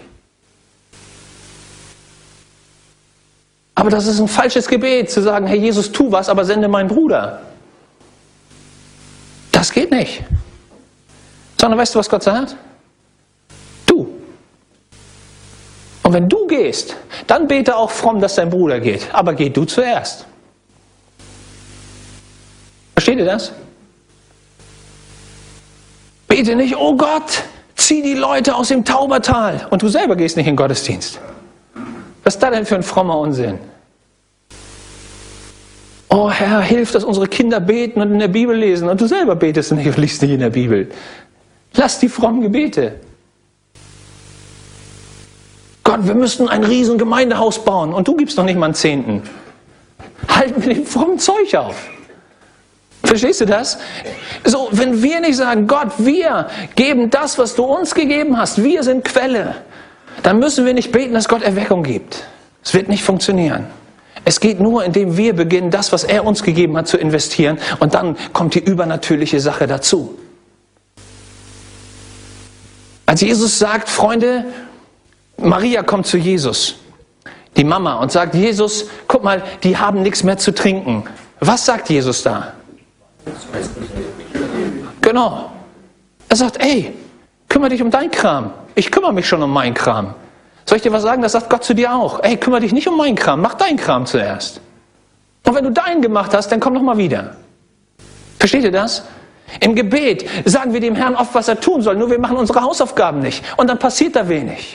Speaker 2: Aber das ist ein falsches Gebet, zu sagen, Herr Jesus, tu was, aber sende meinen Bruder. Das geht nicht. Sondern weißt du, was Gott sagt? Du. Und wenn du gehst, dann bete auch fromm, dass dein Bruder geht. Aber geh du zuerst. Versteht ihr das? Bete nicht, oh Gott, zieh die Leute aus dem Taubertal. Und du selber gehst nicht in den Gottesdienst. Was ist da denn für ein frommer Unsinn? Oh Herr, hilf, dass unsere Kinder beten und in der Bibel lesen. Und du selber betest nicht und liest nicht in der Bibel. Lass die frommen Gebete. Gott, wir müssten ein riesen Gemeindehaus bauen und du gibst noch nicht mal einen Zehnten. Halt mit dem frommen Zeug auf. Verstehst du das? So, wenn wir nicht sagen, Gott, wir geben das, was du uns gegeben hast, wir sind Quelle, dann müssen wir nicht beten, dass Gott Erweckung gibt. Es wird nicht funktionieren. Es geht nur, indem wir beginnen, das, was er uns gegeben hat, zu investieren und dann kommt die übernatürliche Sache dazu. Als Jesus sagt, Freunde, Maria kommt zu Jesus, die Mama, und sagt, Jesus, guck mal, die haben nichts mehr zu trinken. Was sagt Jesus da? Genau. Er sagt, ey, kümmere dich um deinen Kram. Ich kümmere mich schon um meinen Kram. Soll ich dir was sagen? Das sagt Gott zu dir auch. Ey, kümmere dich nicht um meinen Kram, mach deinen Kram zuerst. Und wenn du deinen gemacht hast, dann komm noch mal wieder. Versteht ihr das? Im Gebet sagen wir dem Herrn oft, was er tun soll, nur wir machen unsere Hausaufgaben nicht. Und dann passiert da wenig.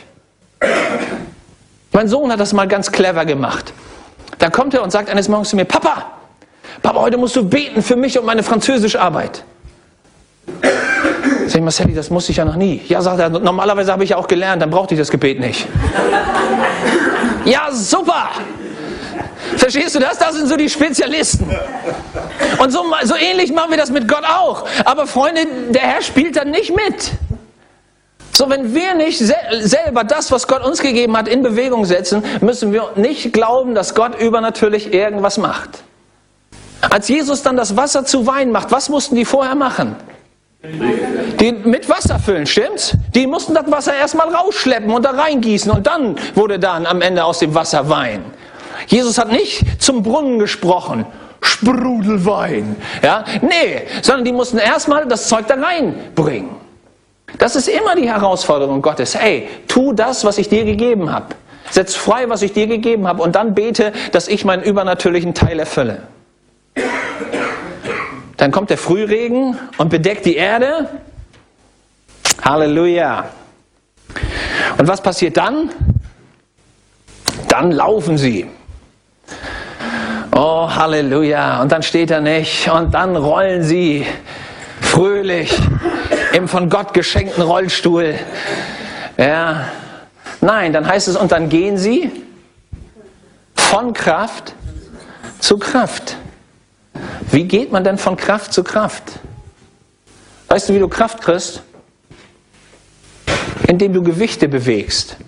Speaker 2: Mein Sohn hat das mal ganz clever gemacht. Dann kommt er und sagt eines Morgens zu mir, Papa, heute musst du beten für mich und meine Französischarbeit. Sag ich, Marcelli, das musste ich ja noch nie. Ja, sagt er, normalerweise habe ich ja auch gelernt, dann brauchte ich das Gebet nicht. Ja, super! Verstehst du das? Das sind so die Spezialisten. Und so ähnlich machen wir das mit Gott auch. Aber Freunde, der Herr spielt dann nicht mit. So, wenn wir nicht selber das, was Gott uns gegeben hat, in Bewegung setzen, müssen wir nicht glauben, dass Gott übernatürlich irgendwas macht. Als Jesus dann das Wasser zu Wein macht, was mussten die vorher machen? Die mit Wasser füllen, stimmt's? Die mussten das Wasser erstmal rausschleppen und da reingießen und dann wurde dann am Ende aus dem Wasser Wein. Jesus hat nicht zum Brunnen gesprochen, Sprudelwein, ja? Nee, sondern die mussten erstmal das Zeug da reinbringen. Das ist immer die Herausforderung Gottes. Hey, tu das, was ich dir gegeben habe. Setz frei, was ich dir gegeben habe und dann bete, dass ich meinen übernatürlichen Teil erfülle. Dann kommt der Frühregen und bedeckt die Erde. Halleluja. Und was passiert dann? Dann laufen sie. Oh, Halleluja. Und dann steht er nicht. Und dann rollen sie fröhlich im von Gott geschenkten Rollstuhl. Ja. Nein, dann heißt es, und dann gehen sie von Kraft zu Kraft. Wie geht man denn von Kraft zu Kraft? Weißt du, wie du Kraft kriegst? Indem du Gewichte bewegst.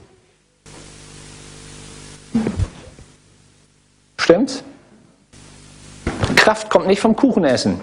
Speaker 2: Stimmt's? Kraft kommt nicht vom Kuchenessen.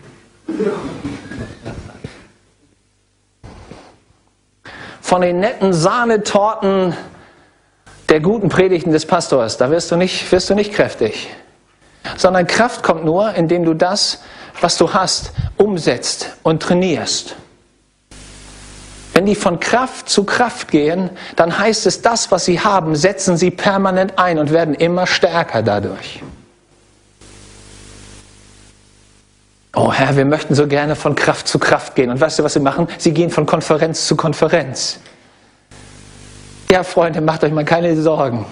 Speaker 2: Von den netten Sahnetorten der guten Predigten des Pastors, da wirst du nicht kräftig. Sondern Kraft kommt nur, indem du das, was du hast, umsetzt und trainierst. Wenn die von Kraft zu Kraft gehen, dann heißt es, das, was sie haben, setzen sie permanent ein und werden immer stärker dadurch. Oh Herr, wir möchten so gerne von Kraft zu Kraft gehen. Und weißt du, was sie machen? Sie gehen von Konferenz zu Konferenz. Ja, Freunde, macht euch mal keine Sorgen.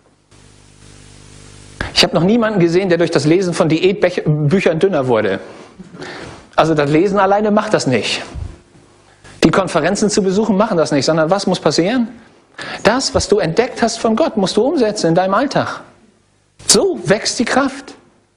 Speaker 2: Ich habe noch niemanden gesehen, der durch das Lesen von Diätbüchern dünner wurde. Also das Lesen alleine macht das nicht. Die Konferenzen zu besuchen machen das nicht, sondern was muss passieren? Das, was du entdeckt hast von Gott, musst du umsetzen in deinem Alltag. So wächst die Kraft.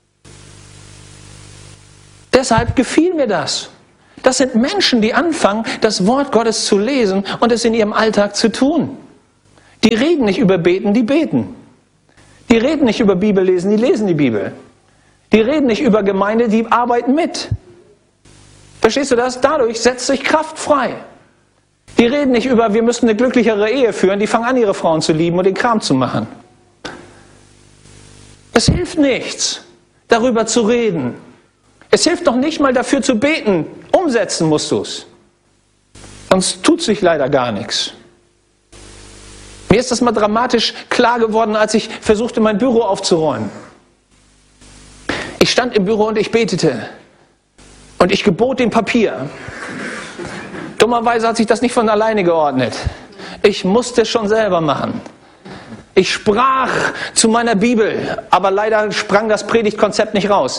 Speaker 2: Deshalb gefiel mir das. Das sind Menschen, die anfangen, das Wort Gottes zu lesen und es in ihrem Alltag zu tun. Die reden nicht über Beten, die beten. Die reden nicht über Bibellesen, die lesen die Bibel. Die reden nicht über Gemeinde, die arbeiten mit. Verstehst du das? Dadurch setzt sich Kraft frei. Die reden nicht über, wir müssen eine glücklichere Ehe führen, die fangen an, ihre Frauen zu lieben und den Kram zu machen. Es hilft nichts, darüber zu reden. Es hilft noch nicht mal dafür zu beten. Umsetzen musst du es. Sonst tut sich leider gar nichts. Mir ist das mal dramatisch klar geworden, als ich versuchte, mein Büro aufzuräumen. Ich stand im Büro und ich betete. Und ich gebot dem Papier. Dummerweise hat sich das nicht von alleine geordnet. Ich musste es schon selber machen. Ich sprach zu meiner Bibel, aber leider sprang das Predigtkonzept nicht raus.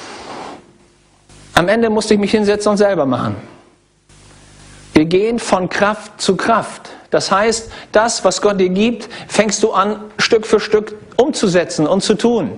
Speaker 2: Am Ende musste ich mich hinsetzen und selber machen. Wir gehen von Kraft zu Kraft. Das heißt, das, was Gott dir gibt, fängst du an, Stück für Stück umzusetzen und zu tun.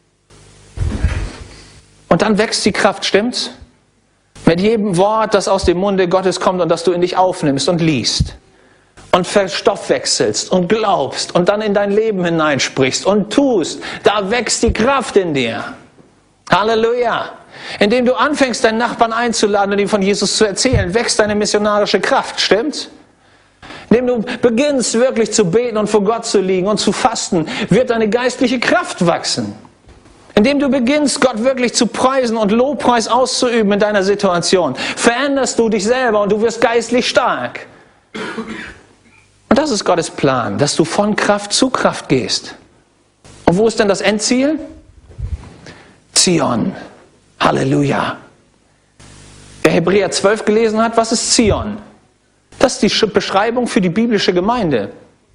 Speaker 2: Und dann wächst die Kraft, stimmt's? Mit jedem Wort, das aus dem Munde Gottes kommt und das du in dich aufnimmst und liest und verstoffwechselst und glaubst und dann in dein Leben hineinsprichst und tust, da wächst die Kraft in dir. Halleluja! Indem du anfängst, deinen Nachbarn einzuladen und ihm von Jesus zu erzählen, wächst deine missionarische Kraft, stimmt's? Indem du beginnst, wirklich zu beten und vor Gott zu liegen und zu fasten, wird deine geistliche Kraft wachsen. Indem du beginnst, Gott wirklich zu preisen und Lobpreis auszuüben in deiner Situation, veränderst du dich selber und du wirst geistlich stark. Und das ist Gottes Plan, dass du von Kraft zu Kraft gehst. Und wo ist denn das Endziel? Zion. Halleluja. Wer Hebräer 12 gelesen hat, was ist Zion? Das ist die Beschreibung für die biblische Gemeinde.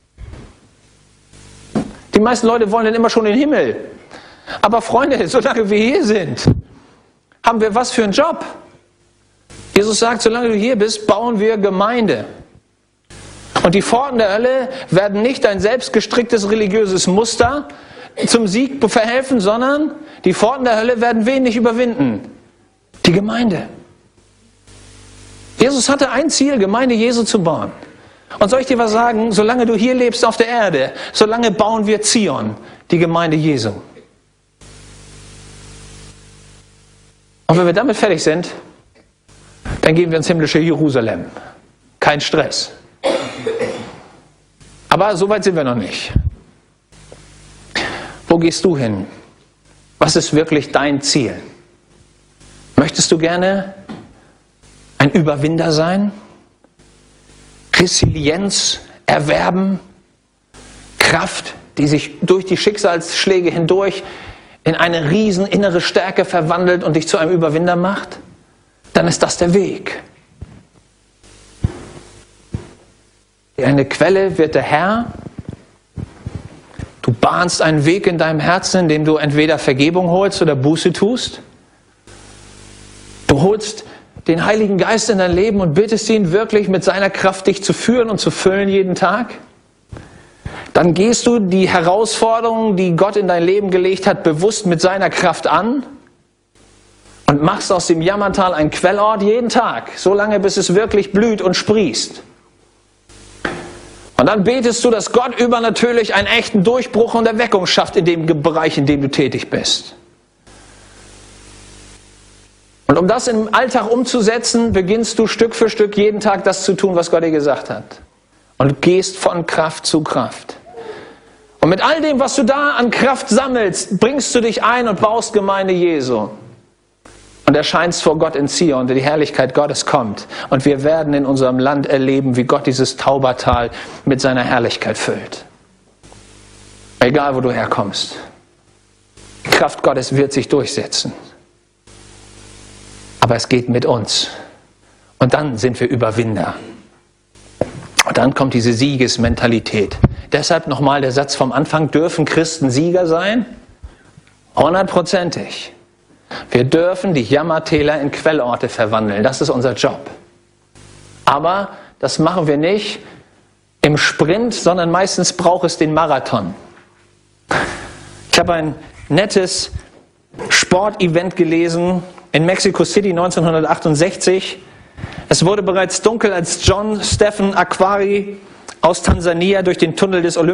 Speaker 2: Die meisten Leute wollen dann immer schon den Himmel. Aber Freunde, solange wir hier sind, haben wir was für einen Job. Jesus sagt, solange du hier bist, bauen wir Gemeinde. Und die Pforten der Hölle werden nicht ein selbstgestricktes religiöses Muster zum Sieg verhelfen, sondern die Pforten der Hölle werden wen nicht überwinden? Die Gemeinde. Jesus hatte ein Ziel, Gemeinde Jesu zu bauen. Und soll ich dir was sagen? Solange du hier lebst auf der Erde, solange bauen wir Zion, die Gemeinde Jesu. Und wenn wir damit fertig sind, dann gehen wir ins himmlische Jerusalem. Kein Stress. Aber so weit sind wir noch nicht. Wo gehst du hin? Was ist wirklich dein Ziel? Möchtest du gerne ein Überwinder sein? Resilienz erwerben? Kraft, die sich durch die Schicksalsschläge hindurch in eine riesen innere Stärke verwandelt und dich zu einem Überwinder macht? Dann ist das der Weg. Eine Quelle wird der Herr. Du bahnst einen Weg in deinem Herzen, indem du entweder Vergebung holst oder Buße tust. Du holst den Heiligen Geist in dein Leben und bittest ihn wirklich mit seiner Kraft dich zu führen und zu füllen jeden Tag. Dann gehst du die Herausforderungen, die Gott in dein Leben gelegt hat, bewusst mit seiner Kraft an und machst aus dem Jammertal einen Quellort jeden Tag, so lange bis es wirklich blüht und sprießt. Und dann betest du, dass Gott übernatürlich einen echten Durchbruch und Erweckung schafft in dem Bereich, in dem du tätig bist. Und um das im Alltag umzusetzen, beginnst du Stück für Stück jeden Tag das zu tun, was Gott dir gesagt hat. Und gehst von Kraft zu Kraft. Und mit all dem, was du da an Kraft sammelst, bringst du dich ein und baust Gemeinde Jesu. Und erscheinst vor Gott in Zion, und die Herrlichkeit Gottes kommt. Und wir werden in unserem Land erleben, wie Gott dieses Taubertal mit seiner Herrlichkeit füllt. Egal, wo du herkommst. Die Kraft Gottes wird sich durchsetzen. Aber es geht mit uns. Und dann sind wir Überwinder. Und dann kommt diese Siegesmentalität. Deshalb nochmal der Satz vom Anfang, dürfen Christen Sieger sein? 100%ig. Wir dürfen die Jammertäler in Quellorte verwandeln. Das ist unser Job. Aber das machen wir nicht im Sprint, sondern meistens braucht es den Marathon. Ich habe ein nettes Sportevent gelesen in Mexico City 1968. Es wurde bereits dunkel, als John Stephen Akhwari aus Tansania durch den Tunnel des